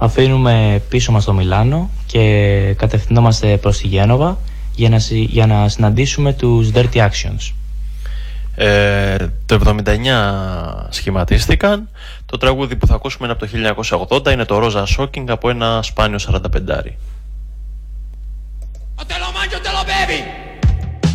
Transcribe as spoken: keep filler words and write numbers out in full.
αφήνουμε πίσω μας το Μιλάνο και κατευθυνόμαστε προς τη Γένοβα για να, για να συναντήσουμε τους Dirty Actions. Ε, το εβδομήντα εννιά σχηματίστηκαν. Το τραγούδι που θα ακούσουμε είναι από το χίλια εννιακόσια ογδόντα, είναι το Rosa Shocking από ένα σπάνιο σαρανταπεντάρι.